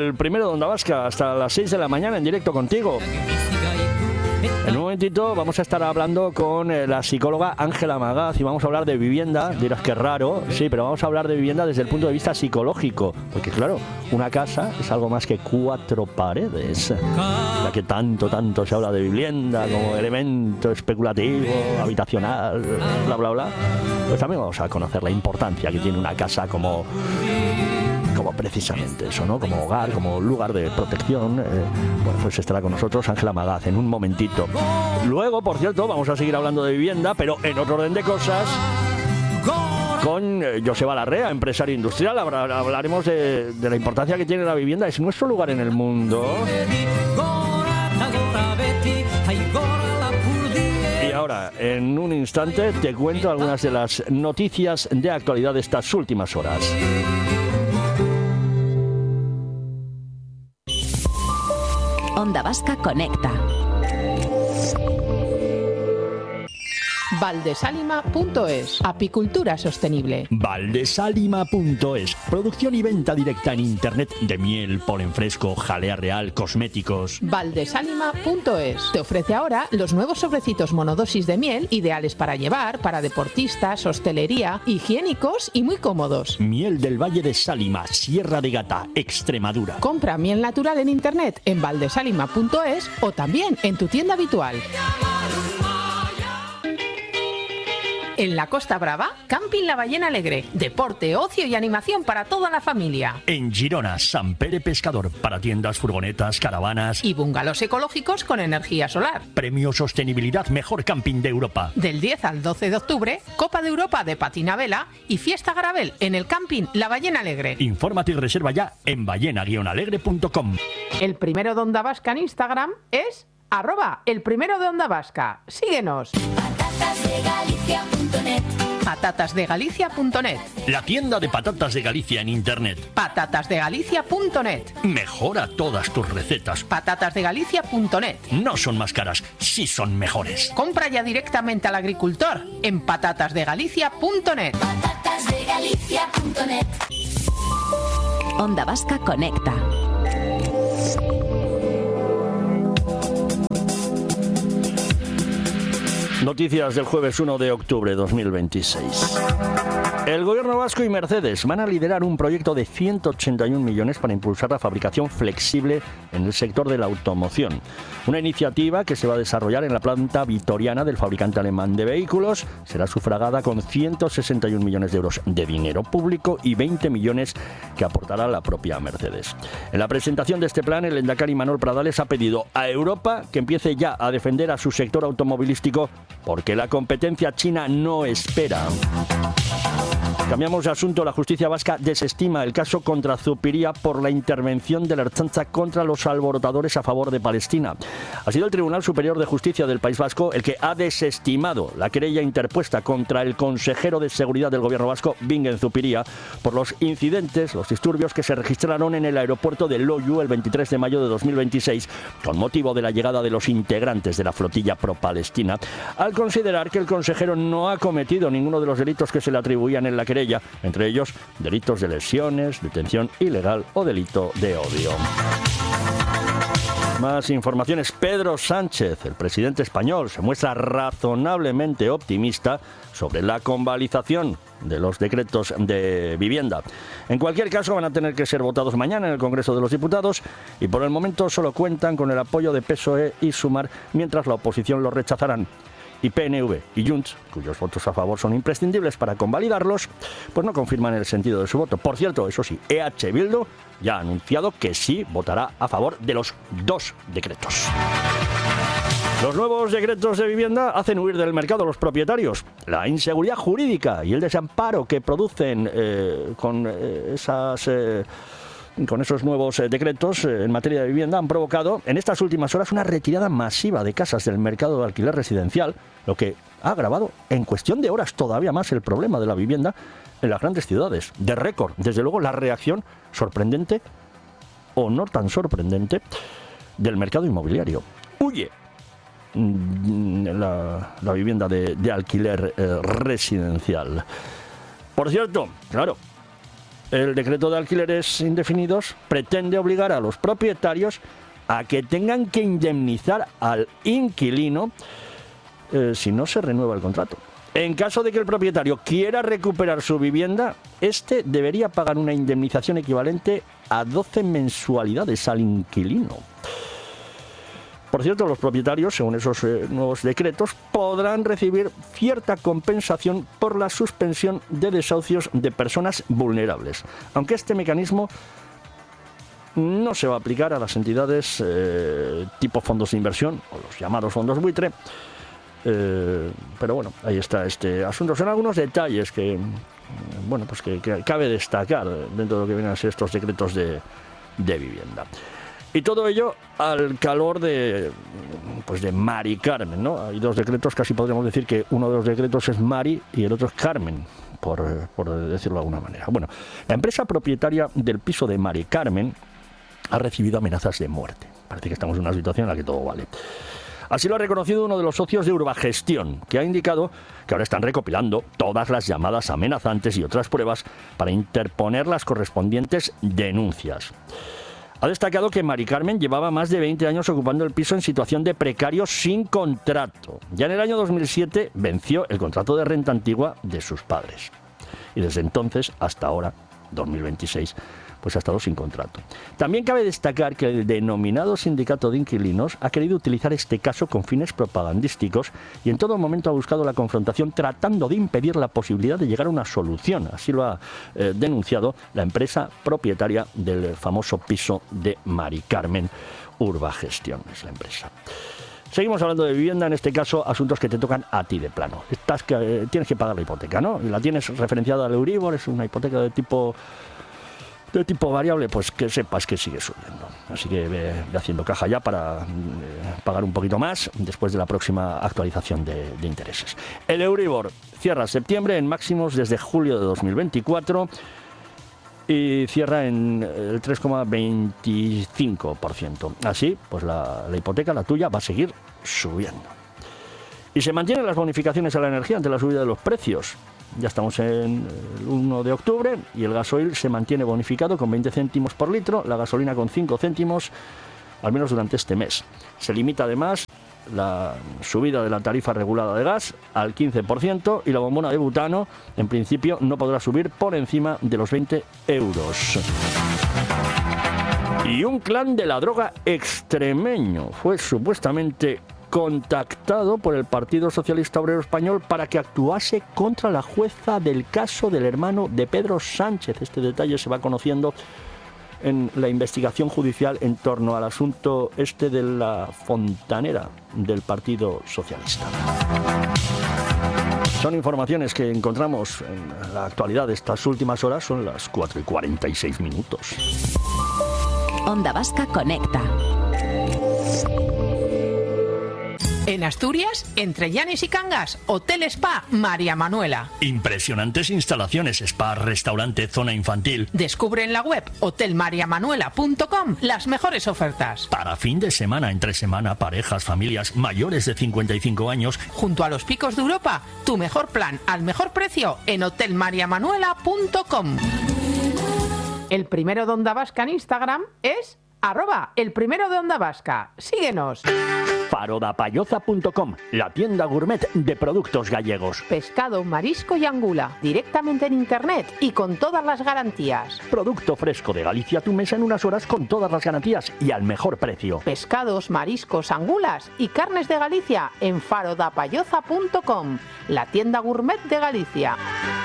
el primero de Onda Vasca hasta las 6 de la mañana en directo contigo. En un momentito vamos a estar hablando con la psicóloga Ángela Magaz y vamos a hablar de vivienda. Dirás que raro, sí, pero vamos a hablar de vivienda desde el punto de vista psicológico. Porque claro, una casa es algo más que 4 paredes. Ya que tanto se habla de vivienda como elemento especulativo, habitacional, bla, bla, bla. Pues también vamos a conocer la importancia que tiene una casa como precisamente eso, ¿no? Como hogar, como lugar de protección. Bueno, pues estará con nosotros Ángela Magaz en un momentito. Luego, por cierto, vamos a seguir hablando de vivienda, pero en otro orden de cosas, con Joseba Larrea, empresario industrial. Hablaremos de la importancia que tiene la vivienda. Es nuestro lugar en el mundo. Y ahora, en un instante, te cuento algunas de las noticias de actualidad de estas últimas horas. Onda Vasca Conecta. Valdesalima.es. Apicultura sostenible. Valdesalima.es. Producción y venta directa en internet de miel, polen fresco, jalea real, cosméticos. Valdesalima.es. Te ofrece ahora los nuevos sobrecitos monodosis de miel, ideales para llevar, para deportistas, hostelería, higiénicos y muy cómodos. Miel del Valle de Sálima, Sierra de Gata, Extremadura. Compra miel natural en internet en valdesalima.es o también en tu tienda habitual. En la Costa Brava, Camping La Ballena Alegre. Deporte, ocio y animación para toda la familia. En Girona, Sant Pere Pescador. Para tiendas, furgonetas, caravanas. Y bungalows ecológicos con energía solar. Premio Sostenibilidad Mejor Camping de Europa. Del 10 al 12 de octubre, Copa de Europa de patinavela y Fiesta Garabel en el Camping La Ballena Alegre. Infórmate y reserva ya en ballena-alegre.com. El primero de Onda Vasca en Instagram es @elprimerodeondavasca. Síguenos. Patatasdegalicia.net. La tienda de patatas de Galicia en internet. Patatasdegalicia.net. Mejora todas tus recetas. Patatasdegalicia.net. No son más caras, sí son mejores. Compra ya directamente al agricultor en patatasdegalicia.net. Patatasdegalicia.net. Onda Vasca Conecta. Noticias del jueves 1 de octubre de 2026. El gobierno vasco y Mercedes van a liderar un proyecto de 181 millones para impulsar la fabricación flexible en el sector de la automoción. Una iniciativa que se va a desarrollar en la planta vitoriana del fabricante alemán de vehículos. Será sufragada con 161 millones de euros de dinero público y 20 millones que aportará la propia Mercedes. En la presentación de este plan, el lehendakari Manuel Pradales ha pedido a Europa que empiece ya a defender a su sector automovilístico porque la competencia china no espera. Cambiamos de asunto. La justicia vasca desestima el caso contra Zupiria por la intervención de la Ertzaintza contra los alborotadores a favor de Palestina. Ha sido el Tribunal Superior de Justicia del País Vasco el que ha desestimado la querella interpuesta contra el consejero de Seguridad del Gobierno vasco, Bingen Zupiria, por los incidentes, los disturbios que se registraron en el aeropuerto de Loiu el 23 de mayo de 2026 con motivo de la llegada de los integrantes de la flotilla pro-palestina, al considerar que el consejero no ha cometido ninguno de los delitos que se le atribuían en la querella, entre ellos delitos de lesiones, detención ilegal o delito de odio. Más informaciones. Pedro Sánchez, el presidente español, se muestra razonablemente optimista sobre la convalidación de los decretos de vivienda. En cualquier caso, van a tener que ser votados mañana en el Congreso de los Diputados y por el momento solo cuentan con el apoyo de PSOE y Sumar, mientras la oposición los rechazarán. Y PNV y Junts, cuyos votos a favor son imprescindibles para convalidarlos, pues no confirman el sentido de su voto. Por cierto, eso sí, EH Bildu ya ha anunciado que sí votará a favor de los 2 decretos. Los nuevos decretos de vivienda hacen huir del mercado a los propietarios. La inseguridad jurídica y el desamparo que producen con esos nuevos decretos en materia de vivienda han provocado en estas últimas horas una retirada masiva de casas del mercado de alquiler residencial, lo que ha agravado en cuestión de horas todavía más el problema de la vivienda en las grandes ciudades. De récord, desde luego, la reacción sorprendente o no tan sorprendente del mercado inmobiliario. Huye la vivienda de alquiler residencial. Por cierto, claro, El decreto de alquileres indefinidos pretende obligar a los propietarios a que tengan que indemnizar al inquilino si no se renueva el contrato. En caso de que el propietario quiera recuperar su vivienda, este debería pagar una indemnización equivalente a 12 mensualidades al inquilino. Por cierto, los propietarios, según esos nuevos decretos, podrán recibir cierta compensación por la suspensión de desahucios de personas vulnerables, aunque este mecanismo no se va a aplicar a las entidades tipo fondos de inversión, o los llamados fondos buitre. Pero bueno, ahí está este asunto. Son algunos detalles que cabe destacar dentro de lo que vienen a ser estos decretos de vivienda. Y todo ello al calor de Mari Carmen, ¿no? Hay dos decretos, casi podríamos decir que uno de los decretos es Mari y el otro es Carmen, por decirlo de alguna manera. Bueno, la empresa propietaria del piso de Mari Carmen ha recibido amenazas de muerte. Parece que estamos en una situación en la que todo vale. Así lo ha reconocido uno de los socios de Urbagestión, que ha indicado que ahora están recopilando todas las llamadas amenazantes y otras pruebas para interponer las correspondientes denuncias. Ha destacado que Mari Carmen llevaba más de 20 años ocupando el piso en situación de precario sin contrato. Ya en el año 2007 venció el contrato de renta antigua de sus padres. Y desde entonces hasta ahora, 2026, pues ha estado sin contrato. También cabe destacar que el denominado sindicato de inquilinos ha querido utilizar este caso con fines propagandísticos y en todo momento ha buscado la confrontación tratando de impedir la posibilidad de llegar a una solución. Así lo ha denunciado la empresa propietaria del famoso piso de Mari Carmen. Urbagestión es la empresa. Seguimos hablando de vivienda, en este caso asuntos que te tocan a ti de plano. Tienes que pagar la hipoteca, ¿no? Y la tienes referenciada al Euribor, es una hipoteca de tipo variable, pues que sepas que sigue subiendo. Así que ve haciendo caja ya para pagar un poquito más después de la próxima actualización de intereses. El Euribor cierra septiembre en máximos desde julio de 2024 y cierra en el 3,25%. Así, pues la hipoteca, la tuya, va a seguir subiendo. Y se mantienen las bonificaciones a la energía ante la subida de los precios. Ya estamos en el 1 de octubre y el gasoil se mantiene bonificado con 20 céntimos por litro, la gasolina con 5 céntimos, al menos durante este mes. Se limita además la subida de la tarifa regulada de gas al 15% y la bombona de butano, en principio, no podrá subir por encima de los 20 euros. Y un clan de la droga extremeño fue supuestamente contactado por el Partido Socialista Obrero Español para que actuase contra la jueza del caso del hermano de Pedro Sánchez. Este detalle se va conociendo en la investigación judicial en torno al asunto de la fontanera del Partido Socialista. Son informaciones que encontramos en la actualidad de estas últimas horas, son las 4:46. Onda Vasca Conecta. En Asturias, entre Llanes y Cangas, Hotel Spa María Manuela. Impresionantes instalaciones, spa, restaurante, zona infantil. Descubre en la web hotelmariamanuela.com las mejores ofertas. Para fin de semana, entre semana, parejas, familias mayores de 55 años. Junto a los picos de Europa, tu mejor plan al mejor precio en hotelmariamanuela.com. El primero de Onda Vasca en Instagram es @elprimerodeondavasca. Síguenos. Farodapayoza.com, la tienda gourmet de productos gallegos. Pescado, marisco y angula, directamente en internet y con todas las garantías. Producto fresco de Galicia a tu mesa en unas horas con todas las garantías y al mejor precio. Pescados, mariscos, angulas y carnes de Galicia en farodapayoza.com, la tienda gourmet de Galicia.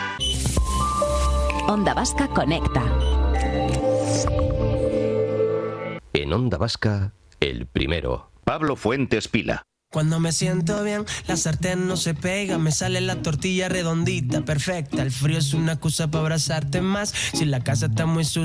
Onda Vasca Conecta. En Onda Vasca, el primero. Pablo Fuentes Pila. Cuando me siento bien, la sartén no se pega, me sale la tortilla redondita, perfecta. El frío es una excusa para abrazarte más. Si la casa está muy sucia